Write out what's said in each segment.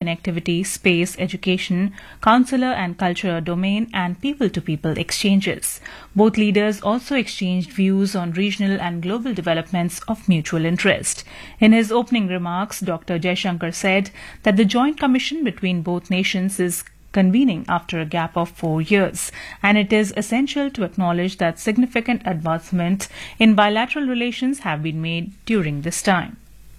connectivity, space, education, consular and culture domain, and people-to-people exchanges. Both leaders also exchanged views on regional and global developments of mutual interest. In his opening remarks, Dr. Jaishankar said that the joint commission between both nations is convening after a gap of 4 years, and it is essential to acknowledge that significant advancements in bilateral relations have been made during this time.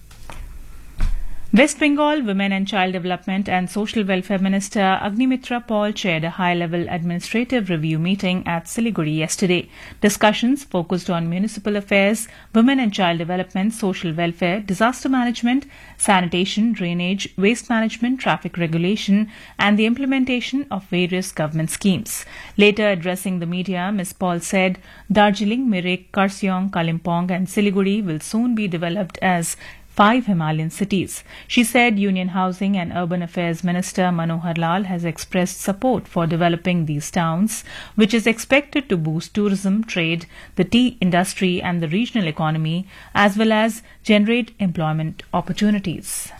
West Bengal Women and Child Development and Social Welfare Minister Agnimitra Paul chaired a high-level administrative review meeting at Siliguri yesterday. Discussions focused on municipal affairs, women and child development, social welfare, disaster management, sanitation, drainage, waste management, traffic regulation, and the implementation of various government schemes. Later addressing the media, Ms. Paul said Darjeeling, Mirik, Kurseong, Kalimpong and Siliguri will soon be developed as 5 Himalayan cities. She said Union Housing and Urban Affairs Minister Manohar Lal has expressed support for developing these towns, which is expected to boost tourism, trade, the tea industry and the regional economy, as well as generate employment opportunities.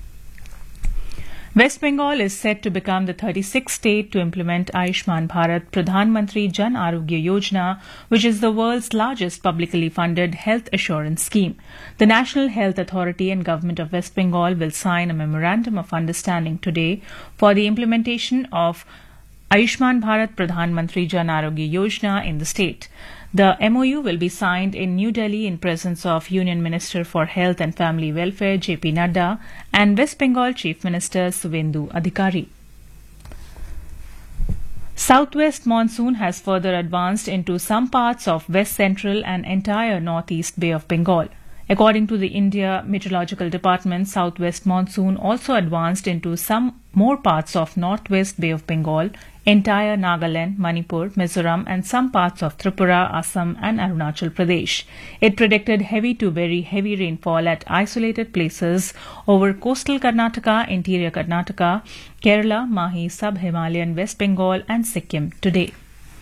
West Bengal is set to become the 36th state to implement Ayushman Bharat Pradhan Mantri Jan Arogya Yojana, which is the world's largest publicly funded health assurance scheme. The National Health Authority and Government of West Bengal will sign a memorandum of understanding today for the implementation of Ayushman Bharat Pradhan Mantri Jan Arogya Yojana in the state. The MOU will be signed in New Delhi in presence of Union Minister for Health and Family Welfare JP Nadda and West Bengal Chief Minister Suvendu Adhikari. Southwest monsoon has further advanced into some parts of West Central and entire Northeast Bay of Bengal. According to the India Meteorological Department, southwest monsoon also advanced into some more parts of Northwest Bay of Bengal, entire Nagaland, Manipur, Mizoram and some parts of Tripura, Assam and Arunachal Pradesh. It predicted heavy to very heavy rainfall at isolated places over coastal Karnataka, interior Karnataka, Kerala, Mahi, Sub-Himalayan, West Bengal and Sikkim today.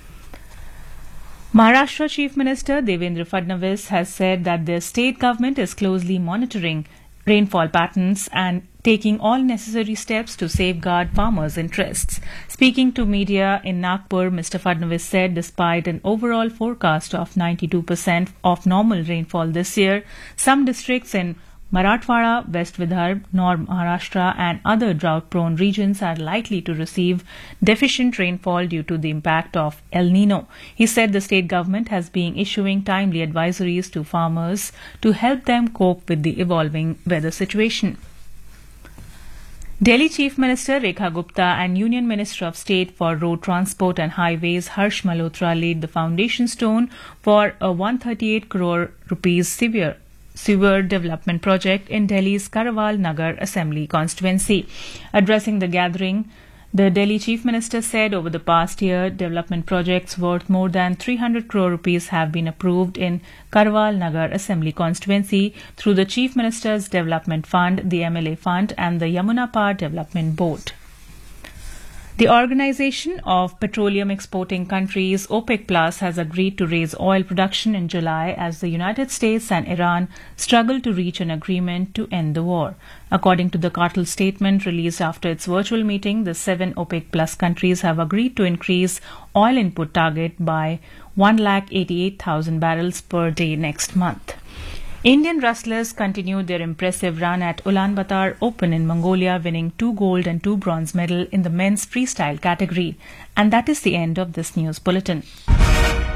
Maharashtra Chief Minister Devendra Fadnavis has said that the state government is closely monitoring rainfall patterns and taking all necessary steps to safeguard farmers' interests. Speaking to media in Nagpur, Mr. Fadnavis said despite an overall forecast of 92% of normal rainfall this year, some districts in Marathwada, West Vidarbha, North Maharashtra and other drought-prone regions are likely to receive deficient rainfall due to the impact of El Nino. He said the state government has been issuing timely advisories to farmers to help them cope with the evolving weather situation. Delhi Chief Minister Rekha Gupta and Union Minister of State for Road Transport and Highways Harsh Malhotra laid the foundation stone for a 138 crore rupees sewer development project in Delhi's Karawal Nagar Assembly constituency. Addressing the gathering, the Delhi Chief Minister said over the past year, development projects worth more than 300 crore rupees have been approved in Karawal Nagar Assembly constituency through the Chief Minister's Development Fund, the MLA Fund and the Yamuna Par Development Board. The Organization of Petroleum Exporting Countries, OPEC Plus, has agreed to raise oil production in July as the United States and Iran struggle to reach an agreement to end the war. According to the cartel statement released after its virtual meeting, the 7 OPEC Plus countries have agreed to increase oil input target by 188,000 barrels per day next month. Indian wrestlers continued their impressive run at Ulaanbaatar Open in Mongolia, winning 2 gold and 2 bronze medals in the men's freestyle category. And that is the end of this news bulletin.